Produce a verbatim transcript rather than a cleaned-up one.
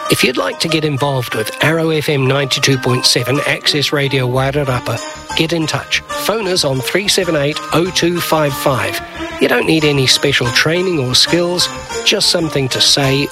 If you'd like to get involved with Arrow F M ninety-two point seven Access Radio Wairarapa, get in touch. Phone us on three seven eight, oh two five five. You don't need any special training or skills, just something to say